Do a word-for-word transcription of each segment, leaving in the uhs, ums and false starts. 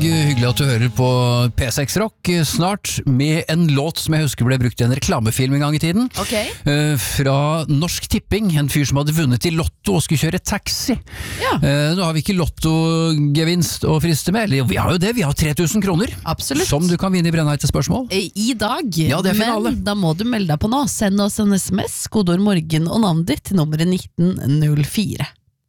hyggelig at du hører på P seks Rock. Snart med en låt som jeg husker ble brukt i en reklamefilm en gang i tiden. Okay. Uh, fra Norsk Tipping, en fyr som hadde vunnet i lotto og skulle kjøre taxi. Ja. Uh, nå har vi ikke lottogevinst å friste med, eller vi har jo det, vi har tre tusen kroner. Absolutt. Som du kan vinne i Brennheit til spørsmål. I dag, ja, det er finale. Men da må du melde deg på nå. Send oss en sms, kodeord morgen og navnet ditt til nummeret nitten null fire.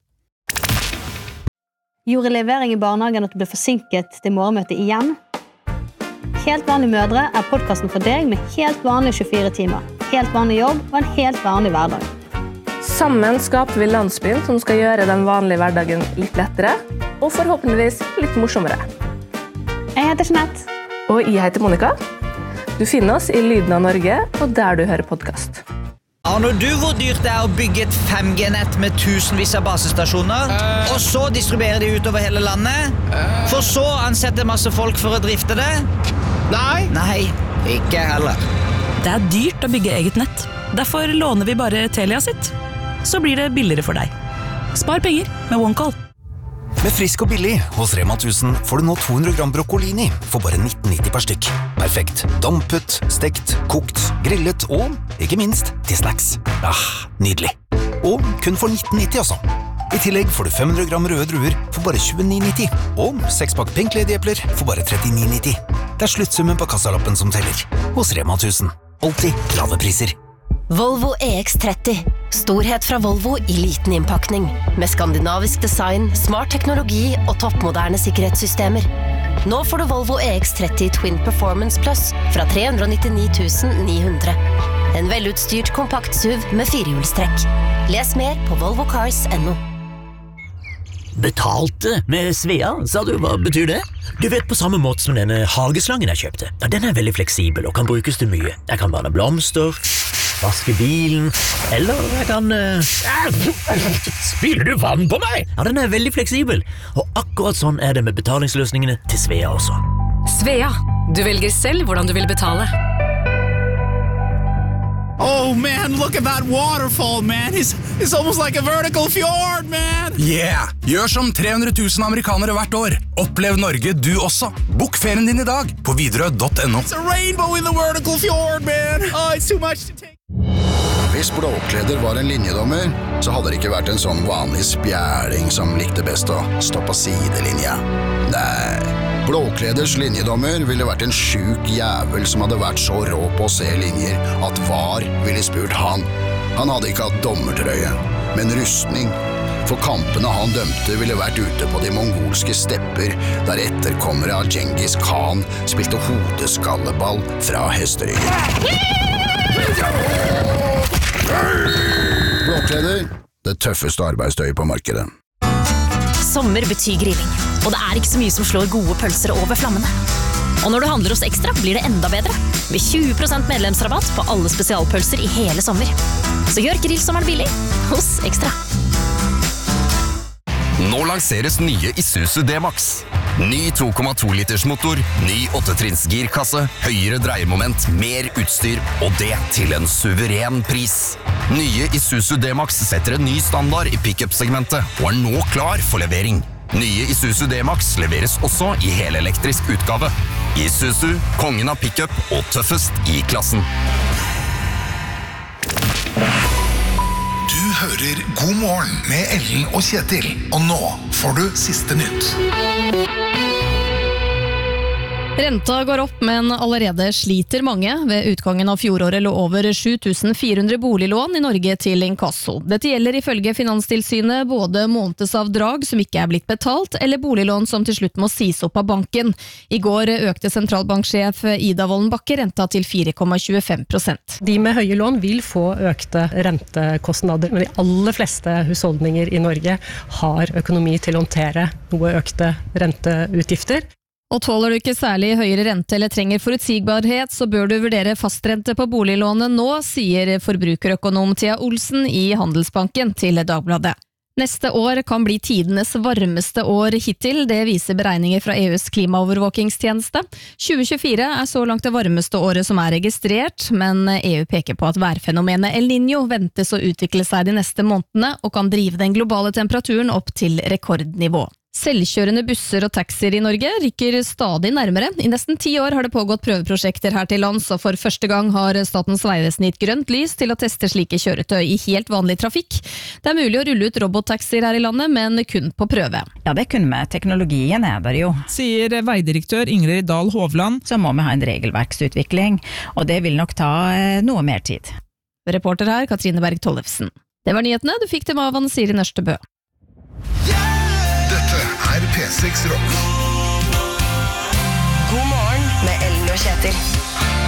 Gjorde levering i barnehagen at du ble forsinket til morgenmøtet igjen? Helt vanlige mødre er podcasten for deg med helt vanlige tjuefire timer, helt vanlig jobb og en helt vanlig hverdag. Sammen skaper vi landsbyen som skal gjøre den vanlige hverdagen litt lettere, og forhåpentligvis litt morsommere. Jeg heter Jeanette. Og jeg heter Monica. Du finner oss i Lyden av Norge, og der du hører podcast. Aner du hvor dyrt det er å bygge et fem G-nett med tusenvis av basestasjoner, uh. og så distribuere de utover hele landet? Uh. For så ansette masse folk for å drifte det? Nei. Nei, ikke heller. Det er dyrt å bygge eget nett. Derfor låner vi bare Telia sitt. Så blir det billigere for deg. Spar penger med OneCall. Med Frisk og billig hos Rema tusen får du nå to hundre gram broccolini for bare nitten nitti per stykk. Perfekt. Dampet, stekt, kokt, grillet og, ikke minst, til snacks. Ah, nydelig. Og kun for nitten nitti også. I tillegg får du fem hundre gram røde druer for bare tjueni nitti. Og seks pakk Pink Lady epler for bare trettini nitti. Det er sluttsummen på kassalappen som teller. Hos Rema tusen. Alltid lave priser. Volvo E X tretti. Storhet fra Volvo i liten innpakning. Med skandinavisk design, smart teknologi og toppmoderne sikkerhetssystemer. Nå får du Volvo E X tretti Twin Performance Plus fra tre hundre nittini tusen ni hundre. En velutstyrt kompakt S U V med firehjulstrekk. Les mer på volvo cars punktum no. Betalte med Svea, sa du, hva betyr det? Du vet, på samme måte som denne hageslangen jeg kjøpte. Ja, den er veldig fleksibel og kan brukes til mye. Jeg kan vanne blomster, vaske bilen, eller jeg kan... Uh... Spyler du vann på meg? Ja, den er veldig fleksibel. Og akkurat sånn er det med betalingsløsningene til Svea også. Svea, du velger selv hvordan du vil betale. Oh man, look at that waterfall, man. It's, it's almost like a vertical fjord, man. Yeah, gjør som tre hundre tusen amerikanere hvert år. Opplev Norge du også. Bok ferien din i dag på Widerøe punktum no. It's a rainbow in the vertical fjord, man. Oh, it's too much to take. Hvis Blåkleder var en linjedommer, så hadde det ikke vært en sånn vanlig spjæling som likte best å stå på sidelinja. Nei, Blåkleders linjedommer ville vært en sjuk jævel som hadde vært så rå på å se linjer at VAR ville spurt han. Han hadde ikke hatt dommertrøye, men rustning. For kampene han dømte ville vært ute på de mongolske stepper, der etterkommere av Genghis Khan spilte hodeskalleball fra hesteryggen. Blåkleder, det tøffeste arbeidstøyet på markedet. Sommer betyr grilling, og det er ikke så mye som slår gode pølser over flammene. Og når du handler hos Ekstra, blir det enda bedre, med tjue prosent medlemsrabatt på alle spesialpølser i hele sommer. Så gjør grillsommeren billig hos Ekstra. Nå lanseres nye Isuzu D-Max. Ny to komma to liters motor, ny åttetrinns girkasse, høyere dreiemoment, mer utstyr, og det til en suveren pris. Nye Isuzu D-Max setter en ny standard i pick-up-segmentet, og er nå klar for levering. Nye Isuzu D-Max leveres også i helelektrisk utgave. Isuzu, kongen av pick-up og tøffest i klassen. Du hører God morgen med Ellen og Kjetil, og nå får du siste nytt. Renta går opp, men allerede sliter mange. Ved utgangen av fjoråret lå over sju tusen fire hundre boliglån i Norge til inkasso. Dette gjelder ifølge Finanstilsynet både månedsavdrag som ikke er blitt betalt, eller boliglån som til slutt må sies opp av banken. I går økte sentralbanksjef Ida Wolden Bakke renta til fire komma tjuefem prosent. De med høye lån vil få økte rentekostnader, men de aller fleste husholdninger i Norge har økonomi til å håndtere noe økte renteutgifter. Og tåler du ikke særlig høyere rente eller trenger forutsigbarhet, så bør du vurdere fastrente på boliglånet nå, sier forbrukerøkonom Thea Olsen i Handelsbanken til Dagbladet. Neste år kan bli tidenes varmeste år hittil, det viser beregninger fra E U's klimaovervåkingstjeneste. tjue tjuefire er så langt det varmeste året som er registrert, men E U peker på at værfenomenet El Niño ventes å utvikle seg de neste månedene og kan drive den globale temperaturen opp til rekordnivå. Selvkjørende busser og taxier i Norge rykker stadig nærmere. I nesten ti år har det pågått prøveprosjekter her til lands, og for første gang har Statens vegvesen gitt grønt lys til å teste slike kjøretøy i helt vanlig trafikk. Det er mulig å rulle ut robottaxier her i landet, men kun på prøve. Ja, det kun med teknologien er der jo. Sier veidirektør Ingrid Dahl Hovland. Så må vi ha en regelverksutvikling, og det vil nok ta noe mer tid. Reporter her, Katrine Berg Tollefsen. Det var nyhetene, du fikk dem av Anne Siri Nørstebø. Dette er P seks Rock. God morgen med Ellen og Kjetil.